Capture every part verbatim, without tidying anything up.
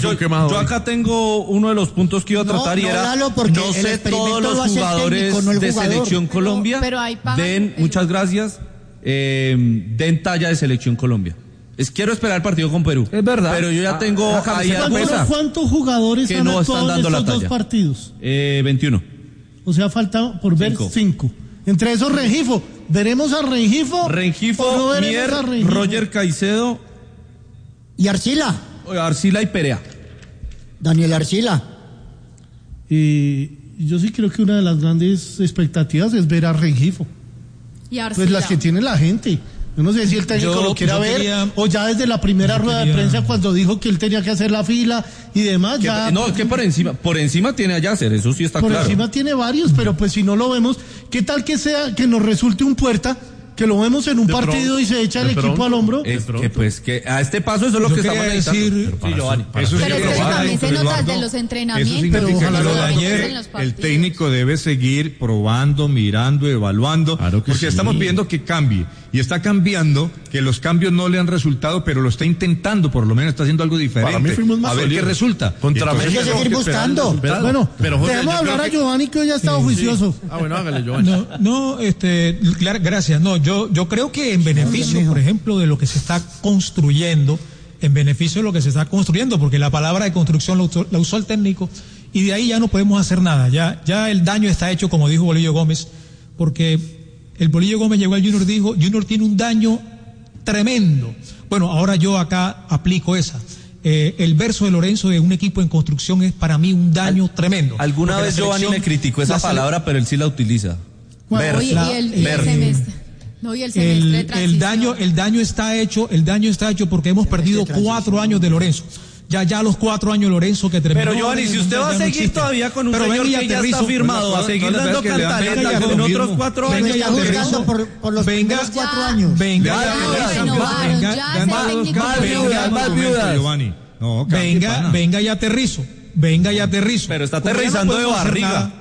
Yo, yo acá tengo uno de los puntos que iba a tratar no, y era no, no sé todos los jugadores técnico, no de jugador. Selección Colombia pero, pero den, muchas gracias, eh, den talla de Selección Colombia. Es, quiero esperar el partido con Perú. Es verdad. Pero yo ya tengo ah, ahí a pesa. ¿Cuántos jugadores que han no actuado están dando en la estos talla? dos partidos? Eh, veintiuno. O sea, falta por ver cinco. cinco. Entre esos Rengifo. ¿Veremos a Rengifo? Rengifo, no Mier, a Rengifo? Roger Caicedo. ¿Y Arcila? Arcila y Perea. Daniel Arcila. Y yo sí creo que una de las grandes expectativas es ver a Rengifo. Y Arcila. Pues las que tiene la gente. Yo no sé si el técnico yo, lo quiera ver quería, o ya desde la primera rueda quería, de prensa cuando dijo que él tenía que hacer la fila y demás. Que, ya, no, es que por encima, por encima tiene a Yasser, eso sí está por claro. Por encima tiene varios, pero pues si no lo vemos, ¿qué tal que sea que nos resulte un Puerta? Que lo vemos en un de partido pronto, y se echa el equipo pronto, al hombro. Es que pues que a este paso eso es lo yo que estamos decir. Sí, Giovanni. Eso pero es que también se nota desde los entrenamientos. Eso significa pero, lo de ayer, el técnico debe seguir probando, mirando, evaluando, claro porque sí. Estamos pidiendo que cambie. Y está cambiando, que los cambios no le han resultado, pero lo está intentando, por lo menos está haciendo algo diferente. Para mí fuimos más a ver qué resulta. Contra México. Hay que seguir buscando. Pero, bueno, pero Jorge, dejemos hablar a Giovanni que hoy ya ha estado sí, juicioso. Sí. Ah, bueno, hágale, Giovanni. No, no, este, gracias. No, yo, yo creo que en beneficio, por ejemplo, de lo que se está construyendo, en beneficio de lo que se está construyendo, porque la palabra de construcción la usó, la usó el técnico, y de ahí ya no podemos hacer nada. Ya, ya el daño está hecho, como dijo Bolillo Gómez, porque el Bolillo Gómez llegó al Junior y dijo, Junior tiene un daño tremendo. Bueno, ahora yo acá aplico esa. Eh, el verso de Lorenzo de un equipo en construcción es para mí un daño Al, tremendo. Alguna vez Giovanni me criticó esa palabra, pero él sí la utiliza. Bueno, ver, oye, la, y el, y el semestre. No, y el semestre el, de el daño, el daño está hecho, el daño está hecho porque hemos perdido cuatro años de Lorenzo. Ya, ya los cuatro años Lorenzo que terminó. Pero Giovanni, si usted va a seguir no todavía con un pero señor que ya está firmado, a seguir dando cantaleta con otros cuatro años. Venga, ya aterrizo por, por los venga, cuatro años. Venga, venga, venga y aterrizo. Venga y aterrizo. Pero está aterrizando de barriga.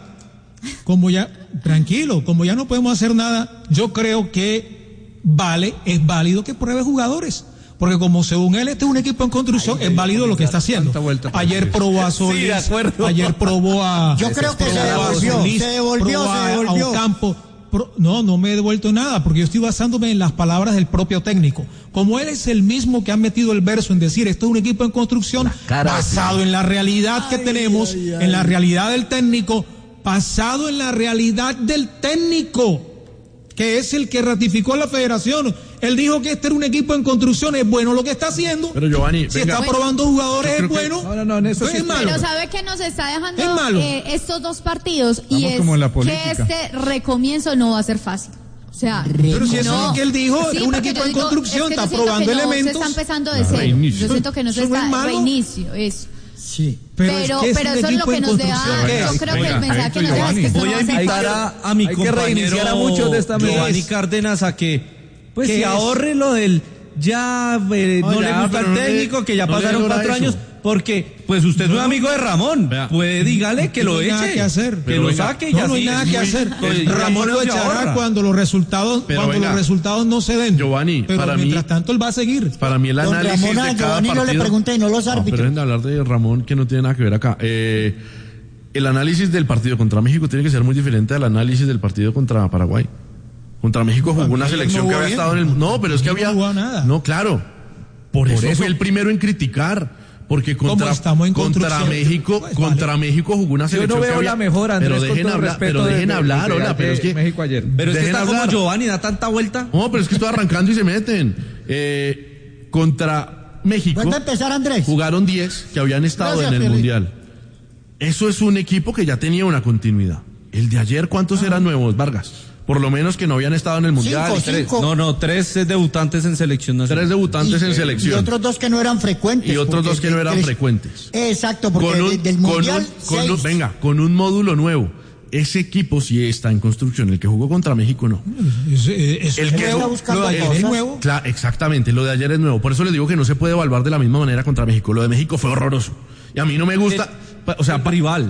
Como ya, tranquilo, como ya no podemos hacer nada, yo creo que vale, es válido que pruebe jugadores. Porque como según él este es un equipo en construcción, ay, es válido lo que está haciendo. Ayer probó a Solís, sí, ayer probó a... Yo creo que se devolvió, Solís, se devolvió, probó se devolvió. A Ocampo. Pro, no, no me he devuelto nada, porque yo estoy basándome en las palabras del propio técnico. Como él es el mismo que ha metido el verso en decir, esto es un equipo en construcción, basado sí. en la realidad ay, que tenemos, ay, ay. en la realidad del técnico, basado en la realidad del técnico, que es el que ratificó la federación. Él dijo que este era un equipo en construcción, es bueno lo que está haciendo. Pero Giovanni, si venga, está probando jugadores es bueno. Que, no, no, no, en eso sí es malo. Pero sabe que nos está dejando eh, estos dos partidos y es que este recomienzo no va a ser fácil. O sea, pero si eso no. es lo que él dijo, sí, es un equipo en digo, construcción, es que está probando no elementos. Se está empezando de cero. Yo siento que no se está no reinicio, eso. Sí. Pero, pero, es pero eso es lo que nos deja. Yo creo que el mensaje que nos deja es que esto voy no a invitar a, a mi compañero a muchos de esta Giovanni Cárdenas a que pues si ahorre lo del ya eh, no, no ya, le gusta al técnico, que ya no pasaron cuatro años, porque pues usted no, es un amigo de Ramón, vea, puede dígale que no lo eche, nada que hacer, que lo venga, saque y no, así. No hay nada que hacer. Pues, Ramón lo echará cuando los resultados, pero cuando venga, los resultados no se den. Giovanni, pero para mientras mí, tanto él va a seguir. Para mí el análisis Ramón, de cada Giovanni partido. No le pregunté, no los árbitros. No, pero dejen de hablar de Ramón que no tiene nada que ver acá. Eh, el análisis del partido contra México tiene que ser muy diferente al análisis del partido contra Paraguay. Contra México jugó una selección que había estado en el... No, pero es que había... No, nada. no claro. Por, Por eso, eso fue el primero en criticar. Porque contra, en contra México, pues, contra vale. México jugó una selección. Yo no veo que había, la mejor, Andrés, pero dejen hablar, pero dejen de, hablar, de, hola, pero es que México ayer. Pero es que está hablar. Como Giovanni, da tanta vuelta. No, pero es que estoy arrancando y se meten. Eh, contra México. ¿Cuándo empezar, Andrés? Jugaron diez que habían estado Gracias, en el Pierre. Mundial. Eso es un equipo que ya tenía una continuidad. El de ayer, ¿cuántos ah. eran nuevos, Vargas? Por lo menos que no habían estado en el Mundial. Cinco, tres. cinco. No, no, tres debutantes en selección nacional. Tres debutantes y, en selección. Y otros dos que no eran frecuentes. Y otros dos que no eran frecuentes. Exacto, porque con un, del Mundial con un, con un, venga, con un módulo nuevo. Ese equipo sí está en construcción. El que jugó contra México no. Es, es, el que nuevo, lo de ayer es nuevo. Claro, exactamente. Lo de ayer es nuevo. Por eso les digo que no se puede evaluar de la misma manera contra México. Lo de México fue horroroso. Y a mí no me gusta. El, o sea, rival.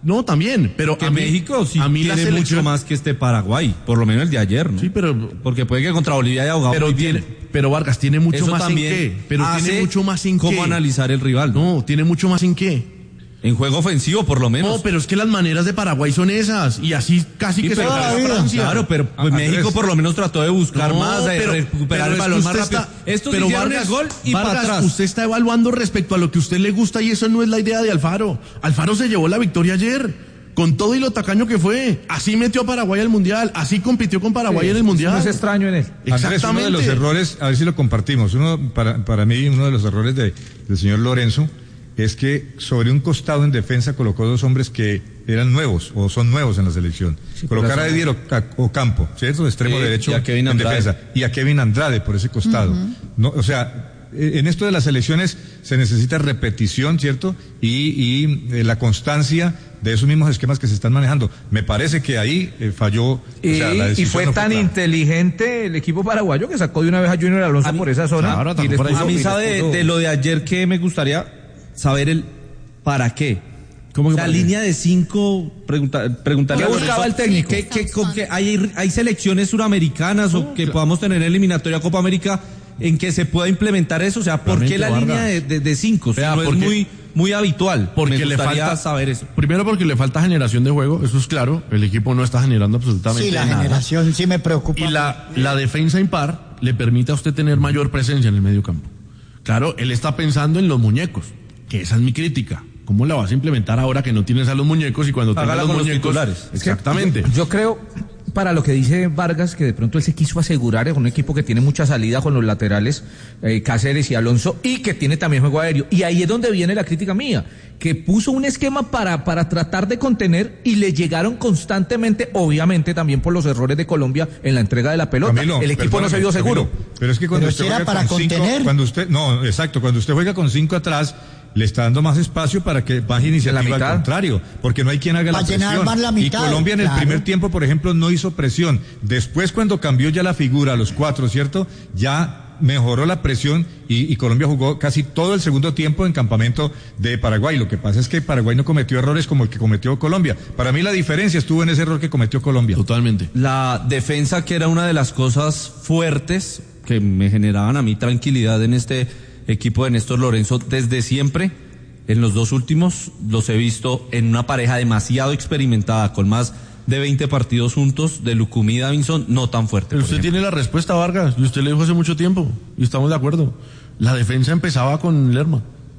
No, también, pero que a mí, México sí a mí tiene selección... mucho más que este Paraguay, por lo menos el de ayer, ¿no? Sí, pero porque puede que contra Bolivia haya jugado pero muy tiene, bien. pero Vargas tiene mucho Eso más en qué, pero tiene mucho más en cómo qué. analizar el rival. ¿no? no, tiene mucho más en qué. En juego ofensivo, por lo menos. No, pero es que las maneras de Paraguay son esas. Y así casi sí, que se va a Francia. Claro, pero pues México por lo menos trató de buscar no, más, de pero, recuperar pero el balón más rápido. Está, Estos pero hicieron Vargas, el gol y Vargas, para atrás. Usted está evaluando respecto a lo que a usted le gusta y eso no es la idea de Alfaro. Alfaro se llevó la victoria ayer. Con todo y lo tacaño que fue. Así metió a Paraguay al Mundial. Así compitió con Paraguay sí, en el Mundial. No es extraño en él. Exactamente. Andrés, uno de los errores, a ver si lo compartimos. Uno, para, para mí, uno de los errores de, del señor Lorenzo es que sobre un costado en defensa colocó dos hombres que eran nuevos o son nuevos en la selección. Sí, Colocar a Edier Ocampo, ¿cierto? Extremo sí, derecho en Andrade. Defensa. Y a Kevin Andrade por ese costado. Uh-huh. No, o sea, en esto de las selecciones se necesita repetición, ¿cierto? Y, y eh, la constancia de esos mismos esquemas que se están manejando. Me parece que ahí eh, falló. Y, o sea, la y fue no tan fue inteligente el equipo paraguayo que sacó de una vez a Junior Alonso a por mí, esa zona. Claro, y después, a mí sabe de, de lo de ayer que me gustaría saber el para qué. ¿Cómo que la línea de cinco, pregunta, preguntarle. ¿Qué buscaba el técnico? ¿Qué, qué, qué, hay, ¿Hay selecciones suramericanas oh, o que claro. podamos tener en eliminatoria Copa América en que se pueda implementar eso? O sea, ¿por qué la Vargas. línea de, de, de cinco? Vea, no porque, es muy, muy habitual. Porque me gustaría le falta saber eso. Primero porque le falta generación de juego, eso es claro. El equipo no está generando absolutamente nada. Sí, la nada. generación sí me preocupa. Y la, la defensa impar le permite a usted tener mayor presencia en el medio campo. Claro, él está pensando en los muñecos, que esa es mi crítica. ¿Cómo la vas a implementar ahora que no tienes a los muñecos y cuando tengas los muñecos? Titulares. Exactamente. Yo, yo creo, para lo que dice Vargas, que de pronto él se quiso asegurar es un equipo que tiene mucha salida con los laterales, eh, Cáceres y Alonso, y que tiene también juego aéreo. Y ahí es donde viene la crítica mía, que puso un esquema para, para tratar de contener y le llegaron constantemente, obviamente también por los errores de Colombia en la entrega de la pelota. Camilo, el equipo no se vio seguro. Camilo, pero es que cuando pero usted si juega era para con contener. cinco, cuando usted, no, exacto, cuando usted juega con cinco atrás, le está dando más espacio para que baje iniciativa al contrario, porque no hay quien haga para la presión. Más la mitad, y Colombia en claro. el primer tiempo, por ejemplo, no hizo presión. Después, cuando cambió ya la figura a los cuatro, ¿cierto? Ya mejoró la presión y, y Colombia jugó casi todo el segundo tiempo en campamento de Paraguay. Lo que pasa es que Paraguay no cometió errores como el que cometió Colombia. Para mí la diferencia estuvo en ese error que cometió Colombia. Totalmente. La defensa, que era una de las cosas fuertes que me generaban a mí tranquilidad en este equipo de Néstor Lorenzo desde siempre. En los dos últimos los he visto en una pareja demasiado experimentada, con más de veinte partidos juntos, de Lucumí y Davinson, no tan fuerte. Pero usted tiene la respuesta, Vargas, y usted le dijo hace mucho tiempo, y estamos de acuerdo. La defensa empezaba con Lerma.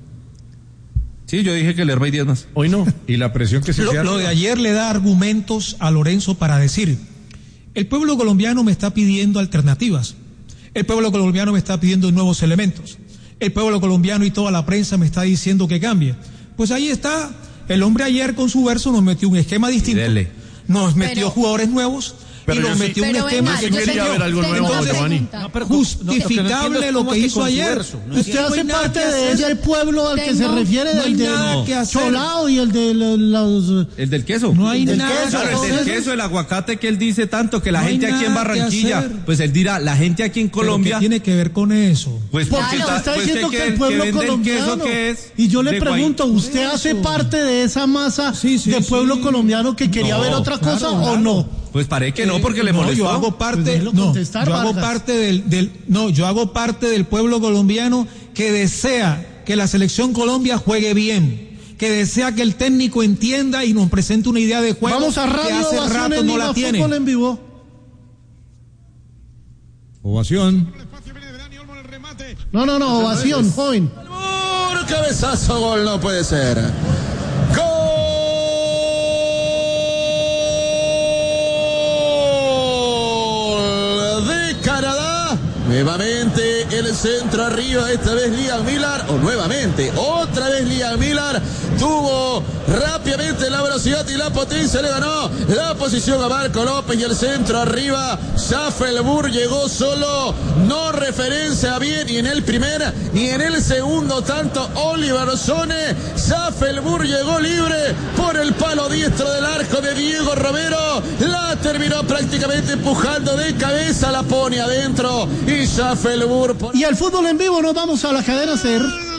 Sí, yo dije que Lerma y diez más. Hoy no. Y la presión que se lo, hacía... Lo de ayer le da argumentos a Lorenzo para decir, el pueblo colombiano me está pidiendo alternativas. El pueblo colombiano me está pidiendo nuevos elementos. El pueblo colombiano y toda la prensa me está diciendo que cambie. Pues ahí está, el hombre ayer con su verso nos metió un esquema distinto, nos metió pero, jugadores nuevos pero y nos sí, metió un esquema que no quería ver algo nuevo, Entonces, no, pero, justificable no, lo, que lo que hizo que ayer. No usted no hace parte de ese el pueblo al tengo, que se refiere, del no de Cholao y el de los... El del queso. No hay el nada. Queso, el del queso, el aguacate que él dice tanto, que la no gente aquí en Barranquilla, pues él dirá, la gente aquí en Colombia... ¿Qué tiene que ver con eso? Pues porque claro, está, está pues diciendo que, que el pueblo que colombiano... El que es y yo le pregunto, ¿usted hace parte de esa masa sí, sí, del pueblo sí. colombiano que quería ver otra cosa o no? Pues parece que no, porque eh, le molestó. No, yo hago parte, pues no, yo hago parte del, del, no, yo hago parte del pueblo colombiano que desea que la selección Colombia juegue bien, que desea que el técnico entienda y nos presente una idea de juego. Vamos a radio, que hace rato no la tiene. En vivo. Ovación. No, no, no, ovación, joven. Por cabezazo, gol, no puede ser. Gol. Nuevamente el centro arriba, esta vez Liam Miller, o nuevamente, otra vez Liam Miller, tuvo rápidamente la velocidad y la potencia, le ganó la posición a Marco López y el centro arriba, Schaffelburg llegó solo, no referencia bien ni en el primer ni en el segundo tanto Oliver Sone, Schaffelburg llegó libre por el palo diestro del arco de Diego Romero, la terminó prácticamente empujando de cabeza, la pone adentro y Schaffelburg. Y al fútbol en vivo nos vamos a la cadena SER.